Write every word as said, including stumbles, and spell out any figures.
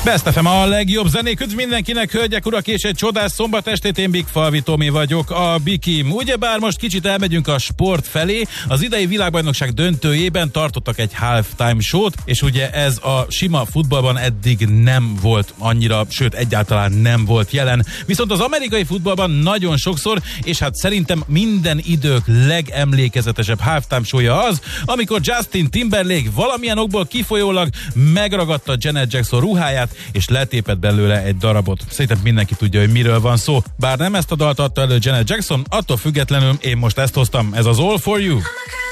Best ef em a legjobb zenék, üdv mindenkinek, hölgyek, urak, és egy csodás szombat estét, én Big Falvi Tomi vagyok, a Biki. Ugyebár most kicsit elmegyünk a sport felé, az idei világbajnokság döntőjében tartottak egy halftime show-t, és ugye ez a sima futballban eddig nem volt annyira, sőt egyáltalán nem volt jelen. Viszont az amerikai futballban nagyon sokszor, és hát szerintem minden idők legemlékezetesebb halftime show-ja az, amikor Justin Timberlake valamilyen okból kifolyólag megragadta Janet Jackson ruháját, és letépett belőle egy darabot. Szerintem mindenki tudja, hogy miről van szó. Bár nem ezt a dalt adta elő Janet Jackson, attól függetlenül én most ezt hoztam. Ez az All For You.